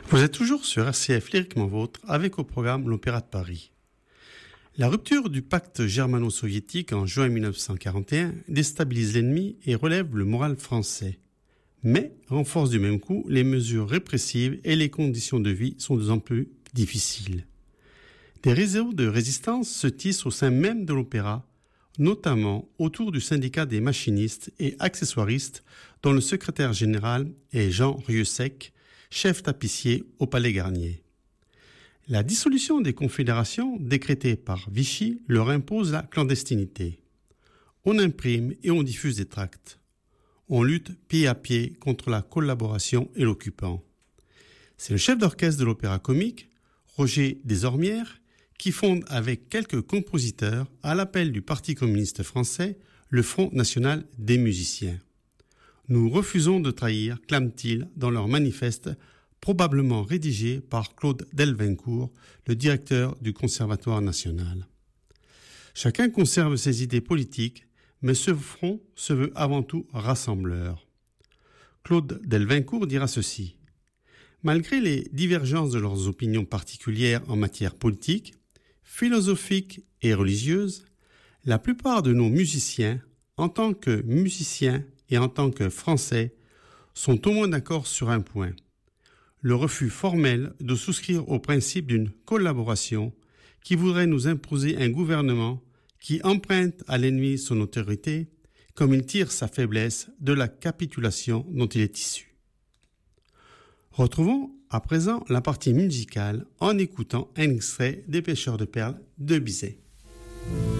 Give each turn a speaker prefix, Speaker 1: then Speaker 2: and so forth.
Speaker 1: Vous êtes toujours sur RCF Lyriquement Vôtre avec au programme l'Opéra de Paris. La rupture du pacte germano-soviétique en juin 1941 déstabilise l'ennemi et relève le moral français, mais renforce du même coup les mesures répressives et les conditions de vie sont de plus en plus difficiles. Des réseaux de résistance se tissent au sein même de l'opéra, notamment autour du syndicat des machinistes et accessoiristes dont le secrétaire général est Jean Rieusec, chef tapissier au Palais Garnier. La dissolution des confédérations décrétée par Vichy leur impose la clandestinité. On imprime et on diffuse des tracts. On lutte pied à pied contre la collaboration et l'occupant. C'est le chef d'orchestre de l'Opéra Comique, Roger Desormières, qui fonde avec quelques compositeurs, à l'appel du Parti communiste français, le Front national des musiciens. Nous refusons de trahir, clament-ils dans leur manifeste, probablement rédigé par Claude Delvincourt, le directeur du Conservatoire national. Chacun conserve ses idées politiques, mais ce front se veut avant tout rassembleur. Claude Delvincourt dira ceci. Malgré les divergences de leurs opinions particulières en matière politique, philosophique et religieuse, la plupart de nos musiciens, en tant que musiciens et en tant que Français, sont au moins d'accord sur un point. Le refus formel de souscrire au principe d'une collaboration qui voudrait nous imposer un gouvernement qui emprunte à l'ennemi son autorité, comme il tire sa faiblesse de la capitulation dont il est issu. Retrouvons à présent la partie musicale en écoutant un extrait des Pêcheurs de perles de Bizet.